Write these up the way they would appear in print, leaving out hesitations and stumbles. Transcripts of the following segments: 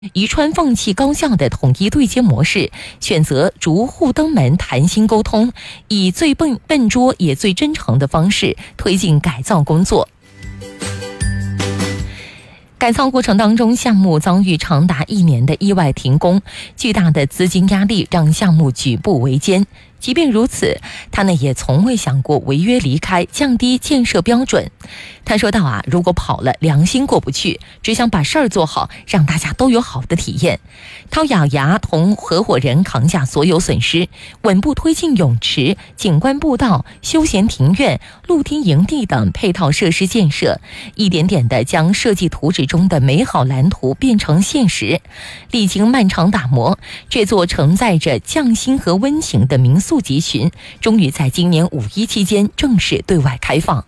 宜川放弃高效的统一对接模式，选择逐户登门谈心沟通，以最笨拙也最真诚的方式推进改造工作。改造过程当中，项目遭遇长达1年的意外停工，巨大的资金压力让项目举步维艰。即便如此，他呢也从未想过违约离开，降低建设标准。他说道如果跑了，良心过不去，只想把事儿做好，让大家都有好的体验。他咬牙同合伙人扛下所有损失，稳步推进泳池、景观步道、休闲庭院、露天营地等配套设施建设，一点点地将设计图纸中的美好蓝图变成现实。历经漫长打磨，这座承载着匠心和温情的民宿集群终于在今年5·1期间正式对外开放。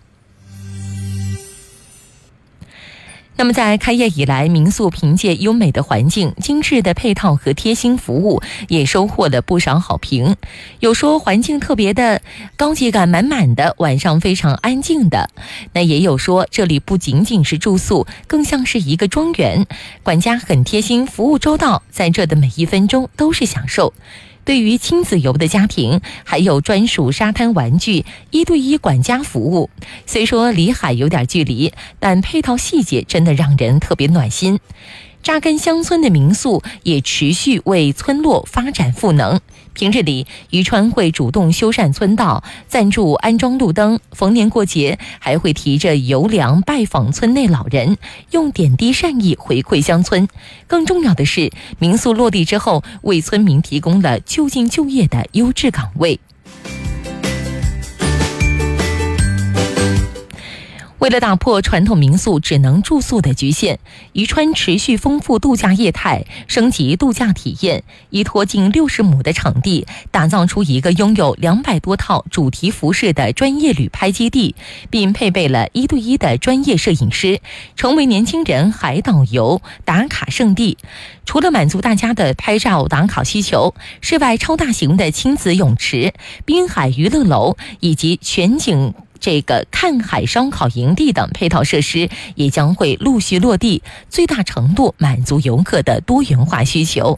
那么在开业以来，民宿凭借优美的环境、精致的配套和贴心服务，也收获了不少好评。有说环境特别的高级感满满的，晚上非常安静的，那也有说这里不仅仅是住宿，更像是一个庄园，管家很贴心，服务周到，在这的每一分钟都是享受。对于亲子游的家庭，还有专属沙滩玩具、1对1管家服务。虽说离海有点距离，但配套细节真的让人特别暖心。扎根乡村的民宿也持续为村落发展赋能。平日里，宜川会主动修缮村道，赞助安装路灯，逢年过节还会提着油粮拜访村内老人，用点滴善意回馈乡村。更重要的是，民宿落地之后，为村民提供了就近就业的优质岗位。为了打破传统民宿只能住宿的局限，宜川持续丰富度假业态，升级度假体验，依托近60亩的场地，打造出一个拥有200多套主题服饰的专业旅拍基地，并配备了1对1的专业摄影师，成为年轻人海岛游打卡圣地。除了满足大家的拍照打卡需求，室外超大型的亲子泳池、滨海娱乐楼以及全景看海烧烤营地等配套设施也将会陆续落地，最大程度满足游客的多元化需求。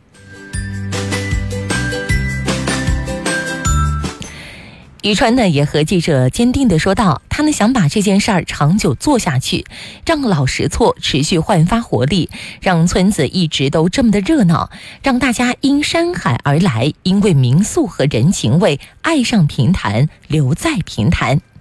宜川呢也和记者坚定地说道，他呢想把这件事儿长久做下去，让老实错持续焕发活力，让村子一直都这么的热闹，让大家因山海而来，因为民宿和人情味爱上平潭，留在平潭。